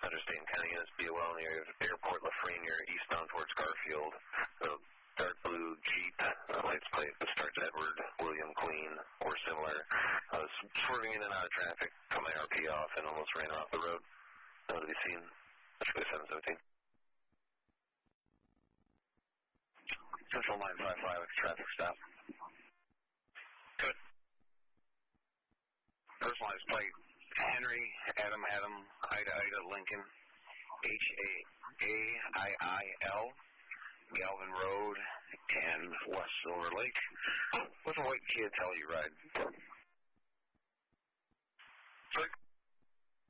Interstate and County Units BOL near Airport Lafreniere, eastbound towards Garfield. The dark blue Jeep, lights plate that starts Edward, William, Queen, or similar. Swerving in and out of traffic, cut my RP off and almost ran off the road. Now to be seen. Let's go 717. Central 955, traffic stop. Good. Personalized plate, Henry, Adam, Ida, Lincoln, H-A-I-I-L, Galvin Road, and West Silver Lake. What's a white Kia Telluride? Sorry?